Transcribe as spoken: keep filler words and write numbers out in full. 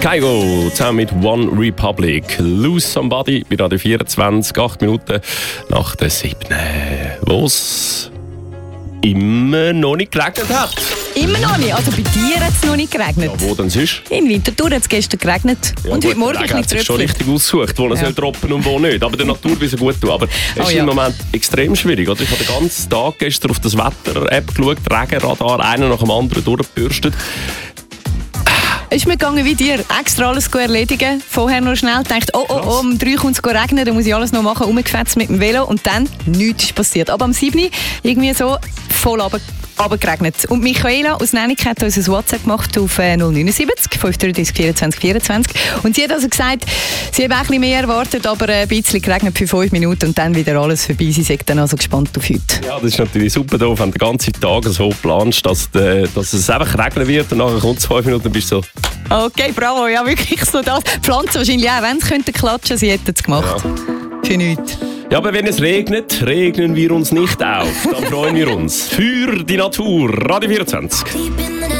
Kygo zusammen mit One Republic. Lose Somebody bei Radio vierundzwanzig, acht Minuten nach der siebten. Wo es immer noch nicht geregnet hat. Immer noch nicht? Also bei dir hat es noch nicht geregnet? Ja, wo denn sonst? In Winterthur hat es gestern geregnet. Ja, und gut, heute Morgen der ein Regen hat bisschen sich schon tröpflich. richtig ausgesucht, wo er Ja. soll droppen und wo nicht. Aber der Natur will es gut tun. Aber es ist Oh ja. im Moment extrem schwierig. Oder? Ich habe den ganzen Tag gestern auf das Wetter-App geschaut, Regenradar, einer nach dem anderen durchgebürstet. Ist mir gegangen wie dir. Extra alles erledigen. Vorher noch schnell gedacht, oh, oh, oh, um drei kommt es regnen, dann muss ich alles noch machen, umgefetzt mit dem Velo. Und dann, nichts ist passiert. Aber am siebten irgendwie so voll runter. Aber geregnet. Und Michaela aus Nennik hat uns ein WhatsApp gemacht auf null neun sieben fünf drei drei vierundzwanzig vierundzwanzig. Und sie hat also gesagt, sie hat ein bisschen mehr erwartet, aber ein bisschen geregnet für fünf Minuten und dann wieder alles vorbei. Sie sind dann also gespannt auf heute. Ja, das ist natürlich super doof, wenn du den ganzen Tag so planst, dass, äh, dass es einfach regnen wird und nachher kommt es fünf Minuten und bist so... Okay, bravo, ja wirklich so das. Die Pflanzen wahrscheinlich auch, wenn sie könnten klatschen, sie hätten es gemacht. Ja. Für nichts. Ja, aber wenn es regnet, regnen wir uns nicht auf. Dann freuen wir uns. Für die Natur. Radio vierundzwanzig.